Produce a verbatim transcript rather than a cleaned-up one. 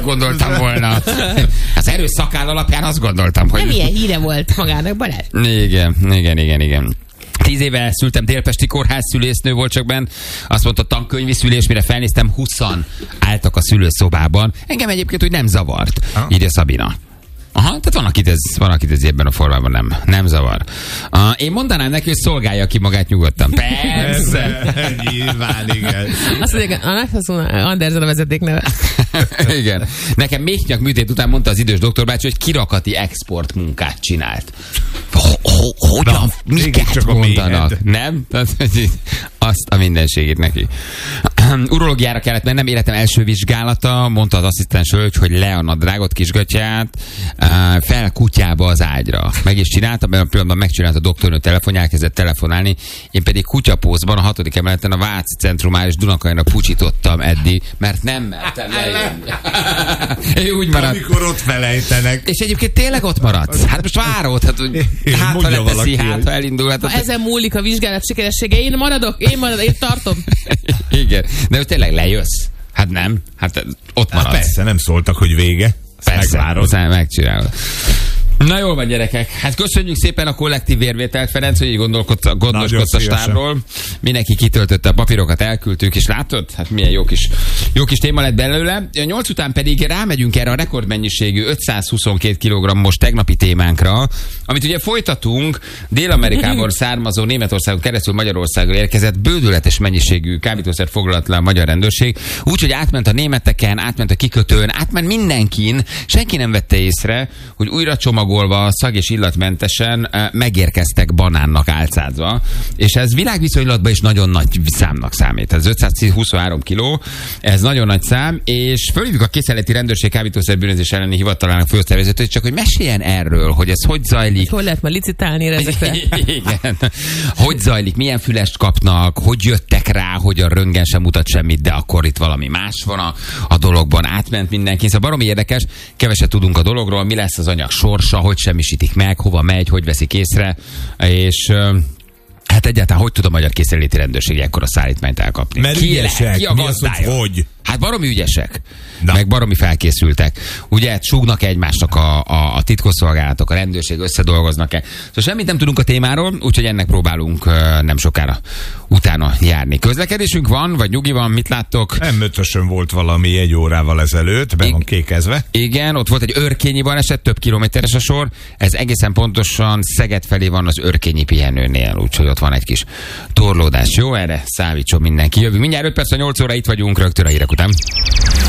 gondoltam volna. Az erős szakáll alapján azt gondoltam, hogy... Nem ilyen híre volt magának, Balázs. Igen, igen, igen, igen. Tíz éve szültem, délpesti kórház szülésznő volt csak benn. Azt mondta, tankönyvi szülés, mire felnéztem, huszan álltak a szülőszobában. Engem egyébként úgy nem zavart, ah. írja Szabina. Aha, tehát van, akit ez, van, akit ez ebben a formában nem, nem zavar. Uh, én mondanám neki, hogy szolgálja ki magát nyugodtan. Persze. Nyilván, igen. Azt mondja, Andersen a vezeték neve. Igen. Nekem méhnyak műtét után mondta az idős doktorbácsi, hogy kirakati export munkát csinált. Hogyan? Miket mondanak? Nem? Azt a mindenségét neki. Urológiára kellett mennem, életem első vizsgálata, mondta az asszisztens hölgy, hogy le a nadrágot, kisgatyát, fel kutyába az ágyra. Meg is csináltam, mert a pillanatban megcsinált a doktornő telefon, elkezdett telefonálni, én pedig kutyapózban a hatodik emeleten a Váci Centrumál és Dunakajnak pucsítottam eddig, mert nem mertem lejönni. Úgy maradt. Amikor ott felejtenek. És egyébként tényleg ott maradt. Hát most várod, hát, hát ha leteszi, hát ha elindul. Hát, ha ezen múlik a vizsgálat sikeressége, én maradok, én maradok, én tartom. Igen, de hogy tényleg lejössz? Hát nem, hát ott maradsz. Hát persze, nem szóltak, hogy vége. Persze, megvárod. Megcsinálod. Na jól van, gyerekek. Hát köszönjük szépen a kollektív vérvételt, Ferenc, hogy így gondolkodsz, gondoskodsz a stábról. Mindenki kitöltötte a papírokat, elküldtük, és látod? Hát milyen jó kis, jó kis téma lett belőle. A nyolc után pedig rámegyünk erre a rekordmennyiségű ötszázhuszonkettő kilogrammos tegnapi témánkra, amit ugye folytatunk. Dél-Amerikából származó, Németországon keresztül Magyarországra érkezett bődületes mennyiségű kábítószer foglalatlan a magyar rendőrség. Úgyhogy átment a németeken, átment a kikötőn, átment mindenkin. Senki nem vette észre, hogy újra csomagolva, szag- és illatmentesen megérkeztek banánnak álcázva, és ez világviszonylatban is nagyon nagy számnak számít. Ez ötszázhuszonhárom kiló, ez nagyon nagy szám, és fölhívjuk a Készenléti Rendőrség kábítószerbűnözés elleni hivatalának főosztályvezetőt, csak hogy meséljen erről, hogy ez hogy zajlik. Hogy lehet már licitálni ezekre? Igen. Hogy zajlik, milyen fülest kapnak, hogy jöttek rá, hogy a röntgen sem mutat semmit, de akkor itt valami más van a, a dologban, átment mindenki. Szóval baromi érdekes, keveset tudunk a dologról, mi lesz az anyag sorsa, hogy semmisítik meg, hova megy, hogy veszik észre, és hát egyáltalán hogy tud a magyar készenléti rendőrség ekkora szállítmányt elkapni? Mert ki ügyesek, ki a mi az, hogy hogy? Hát baromi ügyesek, Na. meg baromi felkészültek. Ugye súgnak egymásnak a, a, a titkosszolgálatok, a rendőrség, összedolgoznak-e. Szóval semmit nem tudunk a témáról, úgyhogy ennek próbálunk uh, nem sokára utána járni. Közlekedésünk van, vagy nyugi van, mit láttok? em ötösön volt valami egy órával ezelőtt, be van kékezve. Igen, ott volt egy örkényi baleset, több kilométeres a sor. Ez egészen pontosan Szeged felé van az örkényi pihenőnél, úgyhogy ott van egy kis torlódás. Jó, erre számítson mindenki. Jövünk mindjárt öt perc, a nyolc óra, itt vagyunk rögtön a hírek után.